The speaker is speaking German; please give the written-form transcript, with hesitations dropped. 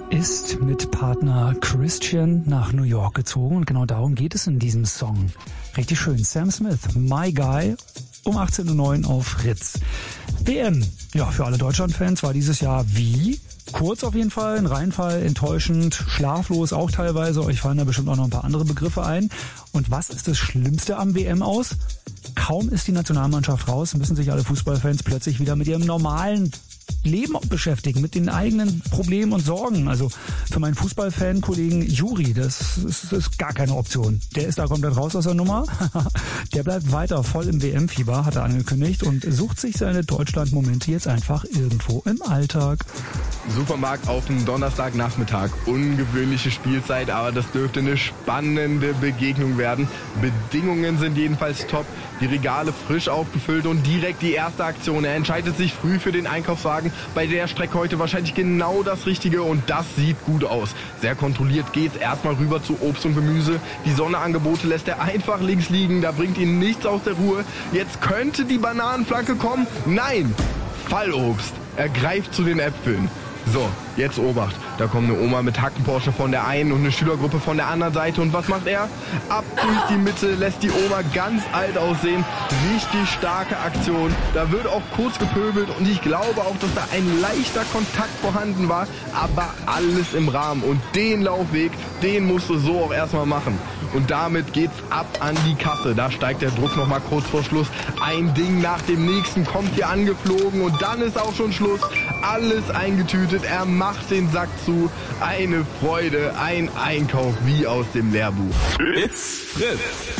ist mit Partner Christian nach New York gezogen und genau darum geht es in diesem Song. Richtig schön. Sam Smith, My Guy, um 18:09 Uhr auf Ritz. WM, ja, für alle Deutschland-Fans war dieses Jahr wie? Kurz auf jeden Fall, ein Reinfall, enttäuschend, schlaflos auch teilweise. Euch fallen da bestimmt auch noch ein paar andere Begriffe ein. Und was ist das Schlimmste am WM aus? Kaum ist die Nationalmannschaft raus, müssen sich alle Fußballfans plötzlich wieder mit ihrem normalen Leben beschäftigen, mit den eigenen Problemen und Sorgen. Also für meinen Fußballfan-Kollegen Juri, das ist gar keine Option. Der ist da komplett raus aus der Nummer. Der bleibt weiter voll im WM-Fieber, hat er angekündigt, und sucht sich seine Deutschland-Momente jetzt einfach irgendwo im Alltag. Supermarkt auf dem Donnerstagnachmittag. Ungewöhnliche Spielzeit, aber das dürfte eine spannende Begegnung werden. Bedingungen sind jedenfalls top. Die Regale frisch aufgefüllt und direkt die erste Aktion. Er entscheidet sich früh für den Einkaufswagen. Bei der Strecke heute wahrscheinlich genau das Richtige und das sieht gut aus. Sehr kontrolliert geht's erstmal rüber zu Obst und Gemüse. Die Sonderangebote lässt er einfach links liegen. Da bringt ihn nichts aus der Ruhe. Jetzt könnte die Bananenflanke kommen. Nein! Fallobst. Er greift zu den Äpfeln. So, jetzt Obacht. Da kommt eine Oma mit Hackenporsche von der einen und eine Schülergruppe von der anderen Seite. Und was macht er? Ab durch die Mitte, lässt die Oma ganz alt aussehen. Richtig starke Aktion. Da wird auch kurz gepöbelt und ich glaube auch, dass da ein leichter Kontakt vorhanden war. Aber alles im Rahmen. Und den Laufweg, den musst du so auch erstmal machen. Und damit geht's ab an die Kasse. Da steigt der Druck nochmal kurz vor Schluss. Ein Ding nach dem nächsten kommt hier angeflogen und dann ist auch schon Schluss. Alles eingetütet. Er macht den Sack zu. Eine Freude, ein Einkauf wie aus dem Lehrbuch. It's Fritz.